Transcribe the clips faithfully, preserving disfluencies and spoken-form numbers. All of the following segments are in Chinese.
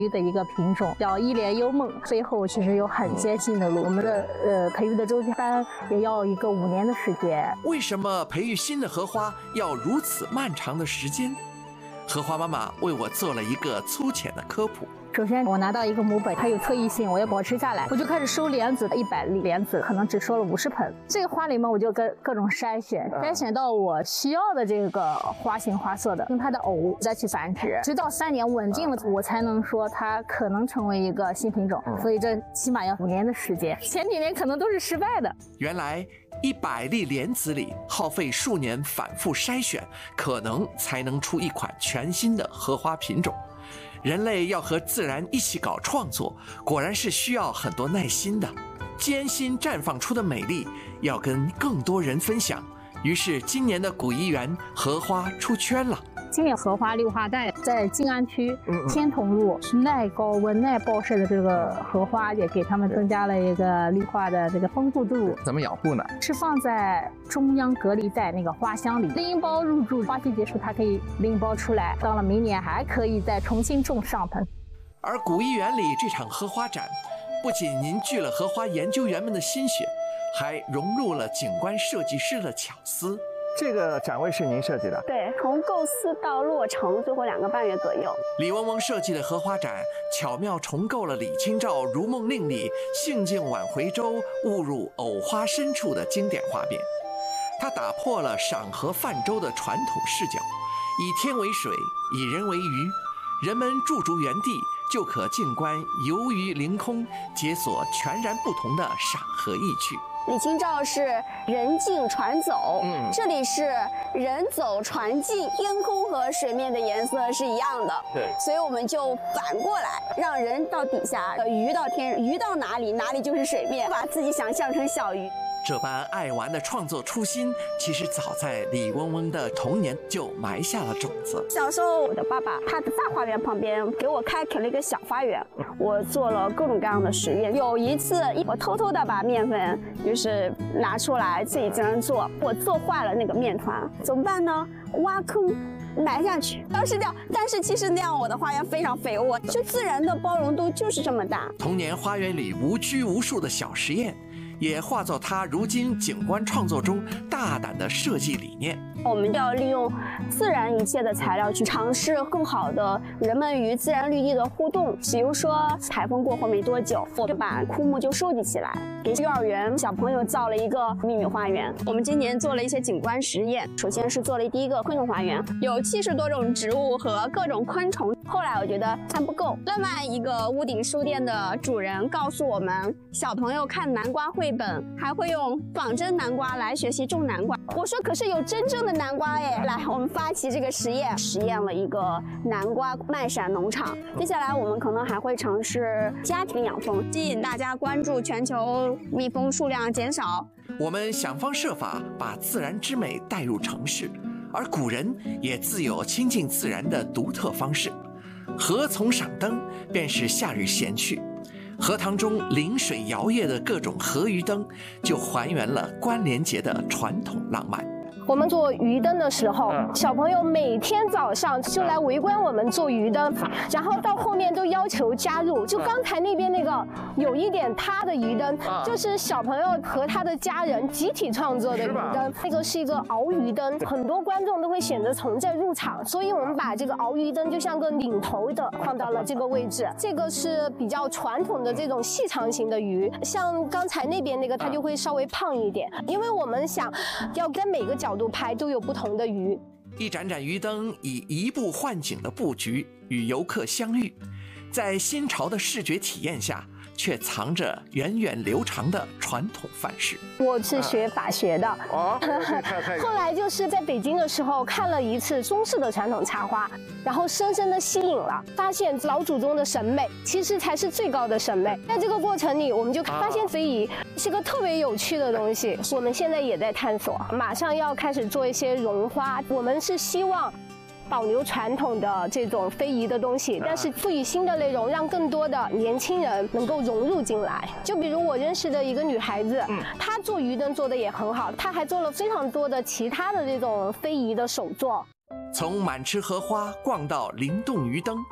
鱼的一个品种叫一帘幽梦，背后其实有很艰辛的路。我们的呃培育的周期单也要一个五年的时间。 为什么培育新的荷花要如此漫长的时间？荷花妈妈为我做了一个粗浅的科普。 首先，我拿到一个母本，它有特异性，我要保持下来，我就开始收莲子，一百粒莲子可能只收了五十盆。这个花里面，我就跟各种筛选，筛选到我需要的这个花型花色的，用它的藕再去繁殖，直到三年稳定了，我才能说它可能成为一个新品种。所以这起码要五年的时间，前几年可能都是失败的。 原来一百粒莲子里耗费数年反复筛选，可能才能出一款全新的荷花品种。人类要和自然一起搞创作，果然是需要很多耐心的。艰辛绽放出的美丽，要跟更多人分享。于是今年的古怡园荷花出圈了。 今年荷花绿化带在静安区天童路耐高温耐暴晒的这个荷花，也给他们增加了一个绿化的这个丰富度。 怎么养护呢？ 是放在中央隔离带那个花箱里，拎包入住，花期结束它可以拎包出来，到了明年还可以再重新种上盆。 而古怡园里这场荷花展，不仅凝聚了荷花研究员们的心血，还融入了景观设计师的巧思。 这个展位是您设计的？ 对，从构思到落成，最后两个半月左右。 李嗡嗡设计的荷花展，巧妙重构了李清照《如梦令》里“兴尽晚回舟，误入藕花深处”的经典画面。它打破了赏荷泛舟的传统视角，以天为水，以人为鱼，人们驻足原地就可静观游鱼凌空，解锁全然不同的赏荷意趣。 李清照是人进船走， 嗯， 这里是人走船进，天空和水面的颜色是一样的， 对， 所以我们就反过来，让人到底下，鱼到天，鱼到哪里，哪里就是水面，把自己想象成小鱼。 这般爱玩的创作初心，其实早在李嗡嗡的童年就埋下了种子。 小时候，我的爸爸他的大花园旁边给我开垦了一个小花园，我做了各种各样的实验。有一次，我偷偷的把面粉就是拿出来自己这样做，我做坏了那个面团，怎么办呢？挖坑埋下去，当时这样，但是其实那样我的花园非常肥沃，就自然的包容度就是这么大。 童年花园里无拘无束的小实验，也化作他如今景观创作中大胆的设计理念。 我们要利用自然一切的材料去尝试更好的人们与自然绿地的互动。比如说台风过后没多久，我就把枯木就收集起来，给幼儿园小朋友造了一个秘密花园。我们今年做了一些景观实验，首先是做了第一个昆虫花园，有七十多种植物和各种昆虫。后来我觉得还不够，另外一个屋顶书店的主人告诉我们，小朋友看南瓜绘本还会用仿真南瓜来学习种南瓜。我说可是有真正的南瓜耶！来，我们发起这个实验，实验了一个南瓜麦闪农场。接下来我们可能还会尝试家庭养蜂，吸引大家关注全球蜜蜂数量减少。 我们想方设法把自然之美带入城市，而古人也自有亲近自然的独特方式。荷丛赏灯便是夏日闲趣，荷塘中临水摇曳的各种荷鱼灯，就还原了关联节的传统浪漫。 我们做鱼灯的时候，小朋友每天早上就来围观我们做鱼灯，然后到后面都要求加入。就刚才那边那个有一点塌的鱼灯，就是小朋友和他的家人集体创作的鱼灯。那个是一个鳌鱼灯，很多观众都会选择从这入场，所以我们把这个鳌鱼灯就像个领头的放到了这个位置。这个是比较传统的这种细长型的鱼，像刚才那边那个它就会稍微胖一点，因为我们想要跟每个角度拍都有不同的鱼。 一盏盏鱼灯以移步换景的布局与游客相遇，在新潮的视觉体验下，却藏着源远流长的传统范式。 我是学法学的， 哦， 后来就是在北京的时候看了一次中式的传统插花，然后深深的吸引了，发现老祖宗的审美其实才是最高的审美。在这个过程里，我们就发现非遗是个特别有趣的东西。我们现在也在探索，马上要开始做一些绒花。我们是希望保留传统的这种非遗的东西，但是赋予新的内容，让更多的年轻人能够融入进来。就比如我认识的一个女孩子，她做鱼灯做的也很好，她还做了非常多的其他的这种非遗的手作。 从满池荷花逛到灵动鱼灯，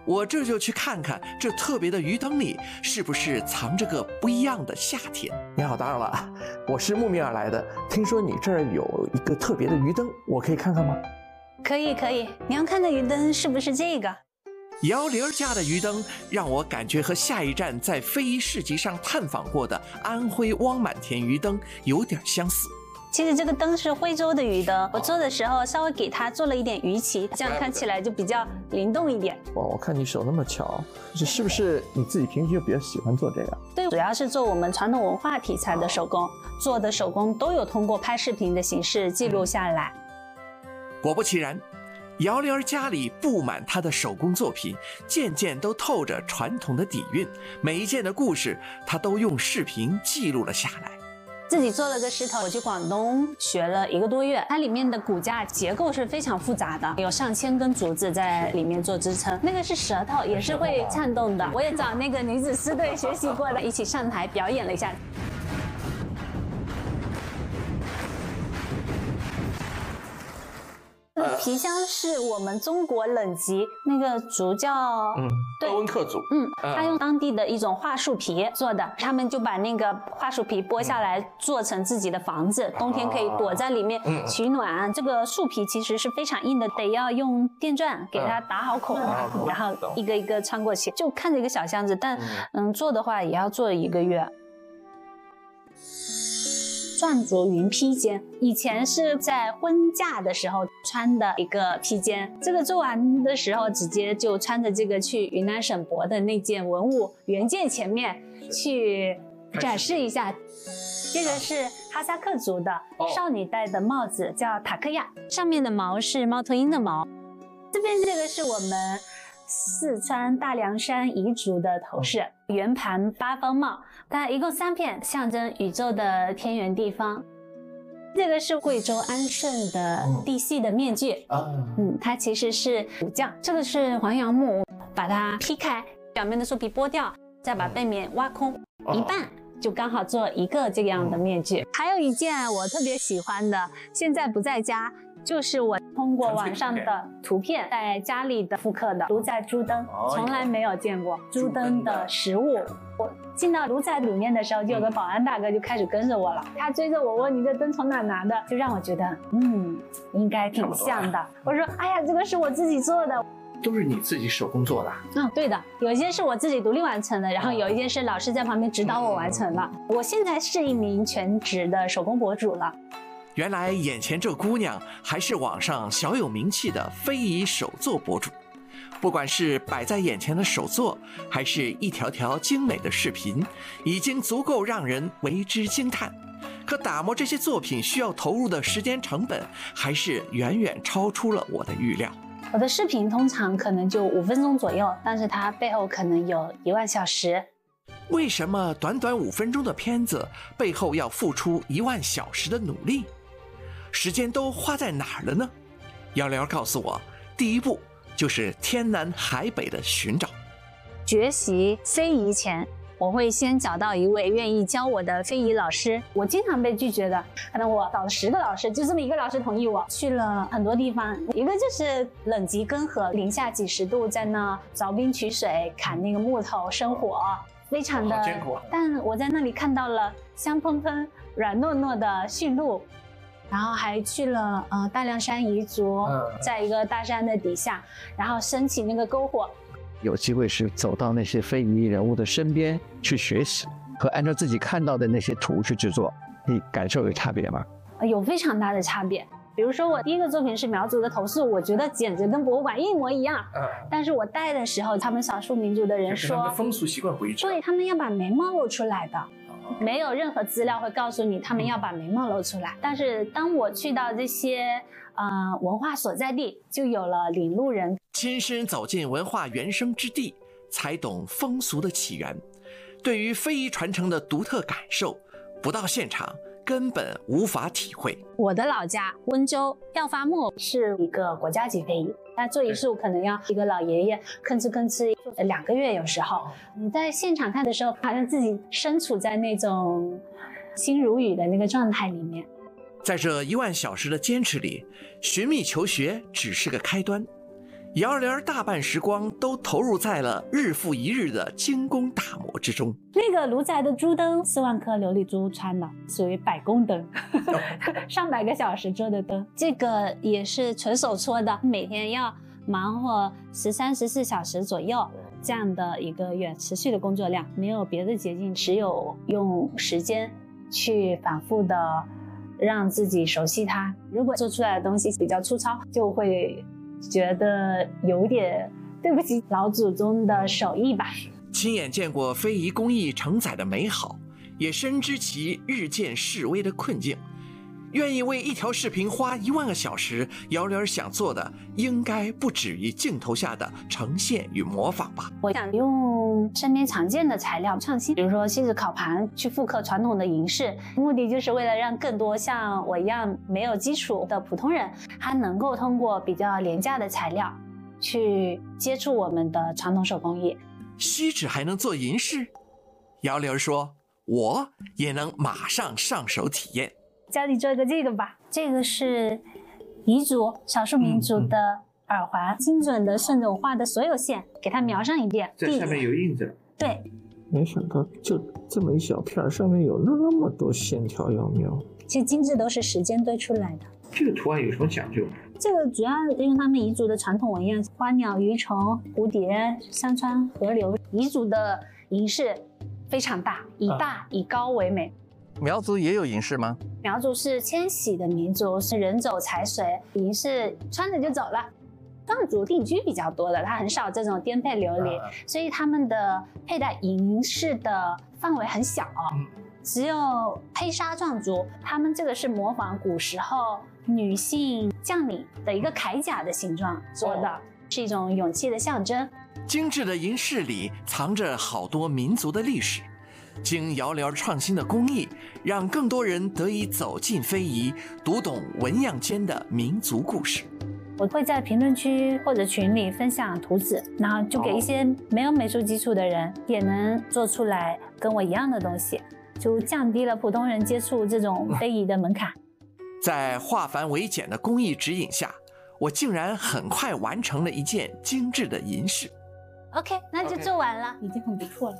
我这就去看看这特别的鱼灯里是不是藏着个不一样的夏天。 你好，打扰了，我是慕名而来的，听说你这儿有一个特别的鱼灯，我可以看看吗？ 可以可以，你要看的鱼灯是不是这个？ 姚玲家的鱼灯让我感觉和下一站在非遗市集上探访过的安徽汪满田鱼灯有点相似。 其实这个灯是徽州的鱼灯，我做的时候稍微给它做了一点鱼鳍，这样看起来就比较灵动一点。 哇，我看你手那么巧，这是不是你自己平时就比较喜欢做这个？ 对，主要是做我们传统文化题材的手工，做的手工都有通过拍视频的形式记录下来。 果不其然，姚玲家里布满她的手工作品，件件都透着传统的底蕴，每一件的故事她都用视频记录了下来。 自己做了个石头，我去广东学了一个多月，它里面的骨架结构是非常复杂的，有上千根竹子在里面做支撑。那个是舌头，也是会颤动的。我也找那个女子狮队学习过的，一起上台表演了一下。皮箱是我们中国冷极那个竹叫嗯，鄂温克族。 嗯，他用当地的一种桦树皮做的，他们就把那个桦树皮剥下来做成自己的房子，冬天可以躲在里面取暖。这个树皮其实是非常硬的，得要用电钻给它打好孔，然后一个一个穿过去。就看着一个小箱子，但嗯做的话也要做一个月。篆竹云披肩，以前是在婚嫁的时候穿的一个披肩，这个做完的时候直接就穿着这个去云南省博的那件文物原件前面去展示一下。这个是哈萨克族的少女戴的帽子，叫塔克亚，上面的毛是猫头鹰的毛。这边这个是我们四川大凉山彝族的头饰，圆盘八方帽，它一共三片，象征宇宙的天圆地方。这个是贵州安顺的地系的面具，嗯，它其实是武将。这个是黄杨木，把它劈开，表面的树皮剥掉，再把背面挖空一半，就刚好做一个这样的面具。还有一件我特别喜欢的，现在不在家，就是我通过网上的图片在家里的复刻的卢仔猪灯，从来没有见过猪灯的实物。我进到卢仔里面的时候，就有个保安大哥就开始跟着我了，他追着我问你这灯从哪拿的，就让我觉得嗯应该挺像的。我说哎呀，这个是我自己做的。 都是你自己手工做的？ 嗯，对的，有一些是我自己独立完成的，然后有一些是老师在旁边指导我完成了。我现在是一名全职的手工博主了。 原来眼前这姑娘还是网上小有名气的非遗手作博主，不管是摆在眼前的手作，还是一条条精美的视频，已经足够让人为之惊叹。可打磨这些作品需要投入的时间成本，还是远远超出了我的预料。 我的视频通常可能就五分钟左右，但是它背后可能有一万小时。 为什么短短五分钟的片子背后要付出一万小时的努力？时间都花在哪儿了呢？姚玲告诉我，第一步就是天南海北的寻找。 学习非遗前，我会先找到一位愿意教我的非遗老师。我经常被拒绝的，可能我找了十个老师，就这么一个老师同意我。去了很多地方，一个就是冷极根河，零下几十度，在那凿冰取水，砍那个木头生火，非常的艰苦。但我在那里看到了香喷喷、软糯糯的驯鹿。然后还去了呃大凉山彝族，在一个大山的底下，然后升起那个篝火。 有机会是走到那些非遗人物的身边去学习，和按照自己看到的那些图去制作，你感受有差别吗？ 有非常大的差别。比如说我第一个作品是苗族的头饰，我觉得简直跟博物馆一模一样。嗯，但是我戴的时候，他们少数民族的人说， 他们的风俗习惯不一致。 对，他们要把眉毛露出来的。没有任何资料会告诉你他们要把眉毛露出来，但是当我去到这些呃文化所在地，就有了领路人， 亲身走进文化原生之地，才懂风俗的起源。对于非遗传承的独特感受，不到现场根本无法体会。 我的老家温州耀发木是一个国家级非遗，他做一束可能要一个老爷爷吭哧吭哧两个月，有时候你在现场看的时候，好像自己身处在那种心如雨的那个状态里面。 在这一万小时的坚持里，寻觅求学只是个开端。 姚莲大半时光都投入在了日复一日的精工打磨之中。 那个卢宅的珠灯，四万颗琉璃珠穿的，属于百工灯，上百个小时做的灯。这个也是纯手搓的，每天要忙活十三、十四小时左右，这样的一个远持续的工作量，没有别的捷径，只有用时间去反复的让自己熟悉它。如果做出来的东西比较粗糙，就会觉得有点对不起老祖宗的手艺吧。 亲眼见过非遗工艺承载的美好，也深知其日渐式微的困境。愿意为一条视频花一万个小时，姚莲想做的应该不止于镜头下的呈现与模仿吧。 我想用身边常见的材料创新，比如说锡纸烤盘，去复刻传统的银饰，目的就是为了让更多像我一样没有基础的普通人，他能够通过比较廉价的材料去接触我们的传统手工艺。 锡纸还能做银饰？姚莲说，我也能马上上手体验。 教你做一个这个吧，这个是彝族少数民族的耳环，嗯嗯、精准的顺着我画的所有线给它描上一遍， 在上面有印子。 对， 没想到就这么一小片，上面有那么多线条要描。 其实精致都是时间堆出来的。 这个图案有什么讲究？ 这个主要用他们彝族的传统纹样，花鸟鱼虫、蝴蝶、山川、河流。彝族的银饰非常大，以大、啊、以高为美。 苗族也有银饰吗？ 苗族是迁徙的民族，是人走财随，银饰穿着就走了。藏族定居比较多的，他很少这种颠沛流离，啊、所以他们的佩戴银饰的范围很小，嗯、只有黑沙壮族，他们这个是模仿古时候女性将领的一个铠甲的形状做的，哦、是一种勇气的象征。 精致的银饰里藏着好多民族的历史。经姚莲创新的工艺，让更多人得以走进非遗，读懂纹样间的民族故事。 我会在评论区或者群里分享图纸，然后就给一些没有美术基础的人也能做出来跟我一样的东西，就降低了普通人接触这种非遗的门槛。 在化繁为简的工艺指引下，我竟然很快完成了一件精致的银饰。 OK， 那就做完了， okay. 已经很不错了。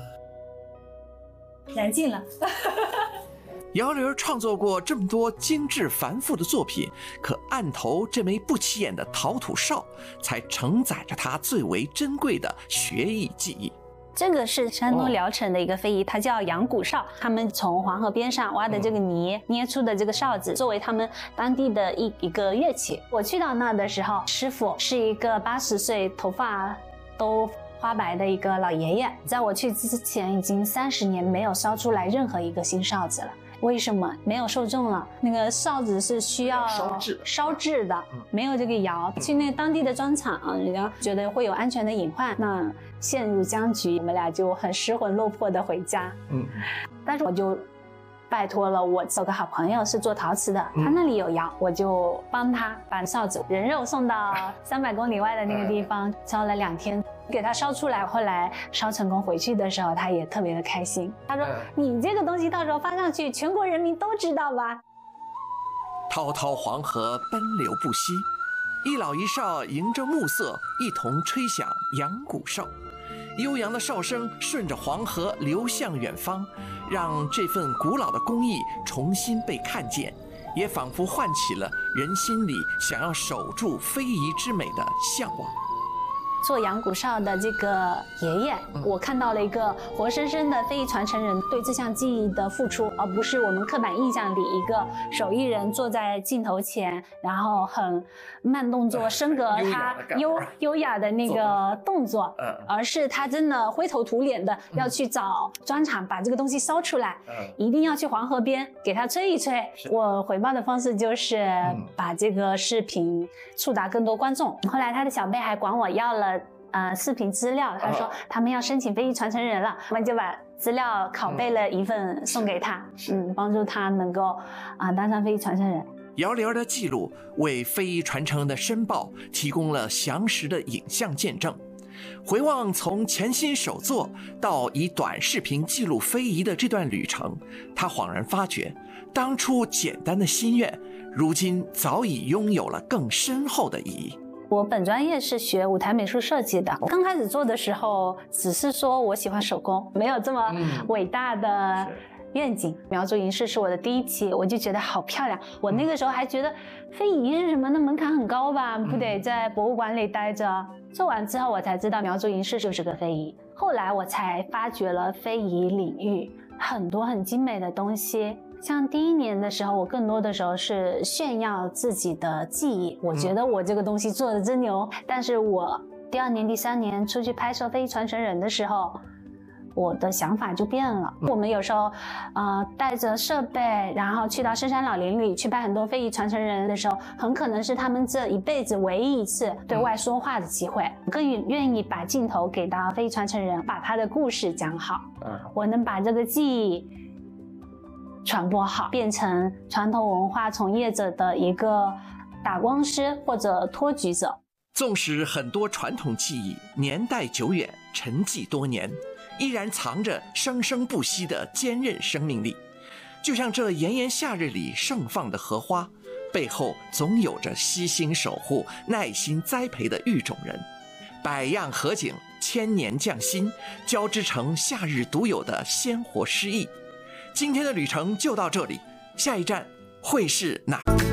燃尽了。 姚莲创作过这么多精致繁复的作品，可案头这枚不起眼的陶土哨，才承载着她最为珍贵的学艺技艺。 这个是山东聊城的一个非遗，它叫阳谷哨。他们从黄河边上挖的这个泥，捏出的这个哨子，作为他们当地的一一个乐器。我去到那的时候，师傅是一个八十岁，头发都花白的一个老爷爷，在我去之前已经三十年没有烧出来任何一个新哨子了。为什么？没有受众了。那个哨子是需要烧制烧制的，没有这个窑。去那当地的砖厂，人家觉得会有安全的隐患，那陷入僵局，我们俩就很失魂落魄的回家。嗯，但是我就拜托了我有个好朋友是做陶瓷的，他那里有窑，我就帮他把哨子人肉送到三百公里外的那个地方，烧了两天。给他烧出来，后来烧成功回去的时候，他也特别的开心。他说：“你这个东西到时候发上去，全国人民都知道吧？” 滔滔黄河奔流不息，一老一少迎着暮色，一同吹响阳谷哨。悠扬的哨声顺着黄河流向远方，让这份古老的工艺重新被看见，也仿佛唤起了人心里想要守住非遗之美的向往。 做阳谷哨的这个爷爷，我看到了一个活生生的非遗传承人对这项技艺的付出，而不是我们刻板印象里一个手艺人坐在镜头前，然后很慢动作升格他优优雅的那个动作，而是他真的灰头土脸的要去找砖厂把这个东西烧出来，一定要去黄河边给他吹一吹。我回报的方式就是把这个视频触达更多观众。后来他的小辈还管我要了呃，视频资料，他说他们要申请非遗传承人了，我们就把资料拷贝了一份送给他，嗯，帮助他能够啊、呃、当上非遗传承人。 姚莲的记录为非遗传承的申报提供了详实的影像见证。回望从潜心手作到以短视频记录非遗的这段旅程，他恍然发觉，当初简单的心愿，如今早已拥有了更深厚的意义。 我本专业是学舞台美术设计的，刚开始做的时候只是说我喜欢手工，没有这么伟大的愿景。苗族银饰是我的第一期，我就觉得好漂亮。我那个时候还觉得非遗是什么，那门槛很高吧，不得在博物馆里待着。做完之后我才知道苗族银饰就是个非遗，后来我才发掘了非遗领域很多很精美的东西。像第一年的时候，我更多的时候是炫耀自己的技艺，我觉得我这个东西做的真牛。但是我第二年第三年出去拍摄非遗传承人的时候，我的想法就变了。我们有时候呃带着设备，然后去到深山老林里去拍很多非遗传承人的时候，很可能是他们这一辈子唯一一次对外说话的机会，更愿意把镜头给到非遗传承人，把他的故事讲好。我能把这个技艺传播好，变成传统文化从业者的一个打光师或者托举者。 纵使很多传统技艺年代久远，沉寂多年，依然藏着生生不息的坚韧生命力。就像这炎炎夏日里盛放的荷花，背后总有着悉心守护、耐心栽培的育种人。百样荷景，千年匠心，交织成夏日独有的鲜活诗意。今天的旅程就到这里，下一站会是哪？